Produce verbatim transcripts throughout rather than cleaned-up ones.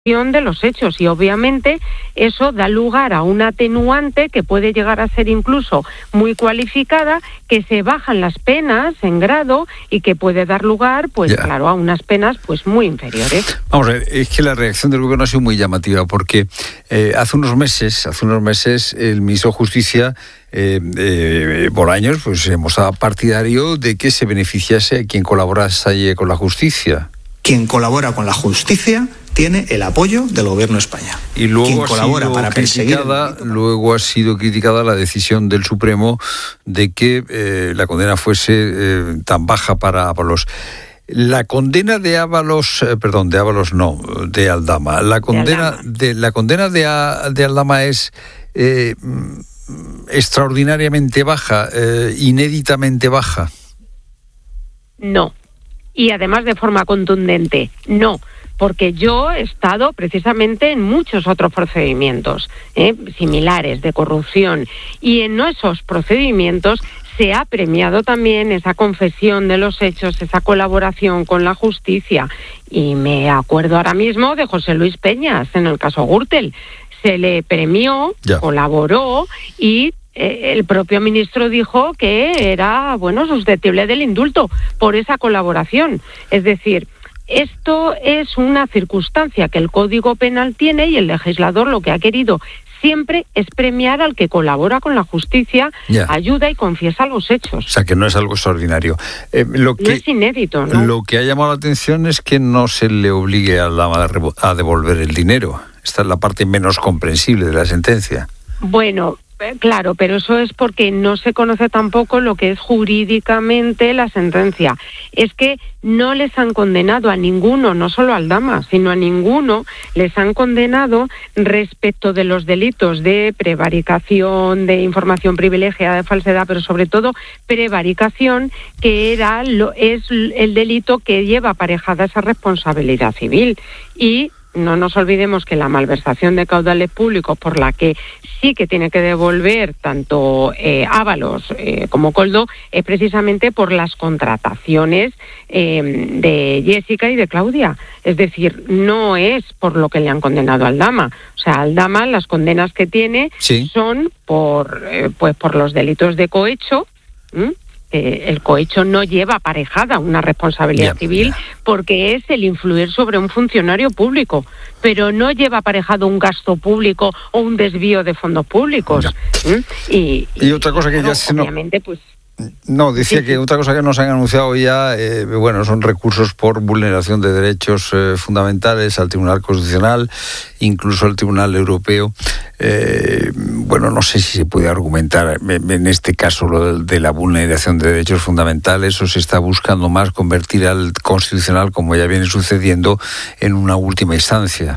de los hechos, y obviamente eso da lugar a un atenuante que puede llegar a ser incluso muy cualificada, que se bajan las penas en grado y que puede dar lugar, pues ya. claro, a unas penas pues muy inferiores. Vamos a ver, es que la reacción del gobierno ha sido muy llamativa porque eh, hace unos meses, hace unos meses el ministro de Justicia eh, eh, Bolaños pues se mostraba partidario de que se beneficiase a quien colaborase con la justicia. Quien colabora con la justicia tiene el apoyo del gobierno de España. Y luego Quien ha colabora sido para perseguir criticada, luego ha sido criticada la decisión del Supremo de que eh, la condena fuese eh, tan baja para Ábalos. La condena de Ábalos, eh, perdón, de Ábalos no, de Aldama. La condena de, de la condena de, a, de Aldama es eh, extraordinariamente baja, eh, inéditamente baja. No. Y además de forma contundente, no, porque yo he estado precisamente en muchos otros procedimientos ¿eh? similares de corrupción, y en esos procedimientos se ha premiado también esa confesión de los hechos, esa colaboración con la justicia. Y me acuerdo ahora mismo de José Luis Peñas en el caso Gürtel. Se le premió, ya. colaboró y el propio ministro dijo que era, bueno, susceptible del indulto por esa colaboración. Es decir, esto es una circunstancia que el Código Penal tiene, y el legislador lo que ha querido siempre es premiar al que colabora con la justicia, yeah. ayuda y confiesa los hechos. O sea, que no es algo extraordinario. Eh, lo que, no es inédito, ¿no? Lo que ha llamado la atención es que no se le obligue a la a devolver el dinero. Esta es la parte menos comprensible de la sentencia. Bueno, claro, pero eso es porque no se conoce tampoco lo que es jurídicamente la sentencia. Es que no les han condenado a ninguno, no solo a Aldama, sino a ninguno, les han condenado respecto de los delitos de prevaricación, de información privilegiada, de falsedad, pero sobre todo prevaricación, que era lo, es el delito que lleva aparejada esa responsabilidad civil. Y no nos olvidemos que la malversación de caudales públicos, por la que sí que tiene que devolver tanto eh, Ábalos eh, como Koldo, es precisamente por las contrataciones eh, de Jessica y de Claudia. Es decir, no es por lo que le han condenado a Aldama. O sea, Aldama, las condenas que tiene sí. son por, eh, pues por los delitos de cohecho. ¿Mm? Eh, el cohecho no lleva aparejada una responsabilidad yeah, civil yeah. porque es el influir sobre un funcionario público, pero no lleva aparejado un gasto público o un desvío de fondos públicos. Yeah. ¿Mm? Y, y, y otra cosa que claro, ya se obviamente no... pues No, decía sí, que sí. otra cosa que nos han anunciado ya, eh, bueno, son recursos por vulneración de derechos eh, fundamentales al Tribunal Constitucional, incluso al Tribunal Europeo. Eh, bueno, no sé si se puede argumentar en este caso lo de, de la vulneración de derechos fundamentales, o se está buscando más convertir al Constitucional, como ya viene sucediendo, en una última instancia.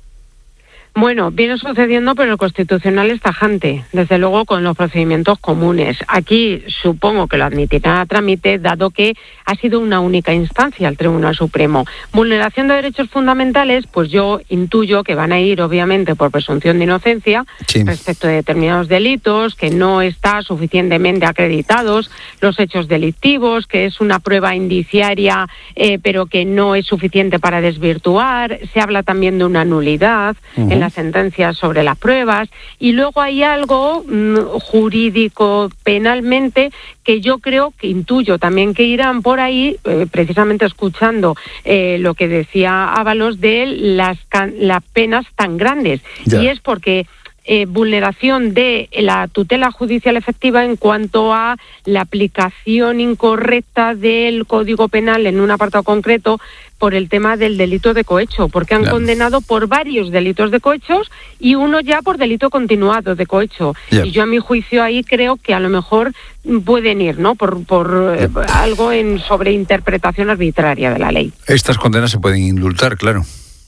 Bueno, viene sucediendo, pero el Constitucional es tajante, desde luego con los procedimientos comunes. Aquí supongo que lo admitirá a trámite, dado que ha sido una única instancia el Tribunal Supremo. Vulneración de derechos fundamentales, pues yo intuyo que van a ir obviamente por presunción de inocencia sí. respecto de determinados delitos, que no está suficientemente acreditados los hechos delictivos, que es una prueba indiciaria, eh, pero que no es suficiente para desvirtuar. Se habla también de una nulidad uh-huh. en las sentencias sobre las pruebas, y luego hay algo mmm, jurídico penalmente que yo creo, que intuyo también que irán por ahí, eh, precisamente escuchando eh, lo que decía Ábalos de las, can- las penas tan grandes, ya. y es porque Eh, vulneración de la tutela judicial efectiva en cuanto a la aplicación incorrecta del Código Penal en un apartado concreto por el tema del delito de cohecho, porque han claro. condenado por varios delitos de cohechos y uno ya por delito continuado de cohecho. Yeah. Y yo a mi juicio ahí creo que a lo mejor pueden ir, ¿no? Por, por yeah. eh, algo en sobreinterpretación arbitraria de la ley. Estas condenas se pueden indultar, claro.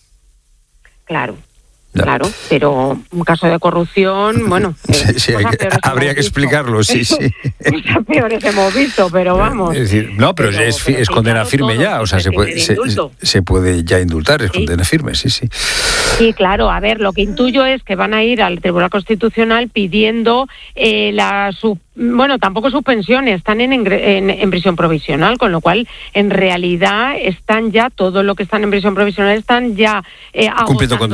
Claro. Ya. Claro, pero un caso de corrupción, bueno... Sí, sí, hay que, habría que explicarlo, sí, sí. Cosas peores hemos visto, pero vamos... Es decir, no, pero, pero es, pero es condena firme ya, o sea, se puede, se, se puede ya indultar, es sí. condena firme, sí, sí. Sí, claro, a ver, lo que intuyo es que van a ir al Tribunal Constitucional pidiendo eh, la sub, bueno, tampoco suspensiones, están en, en, en prisión provisional, con lo cual en realidad están ya, todo lo que están en prisión provisional están ya eh, cumpliendo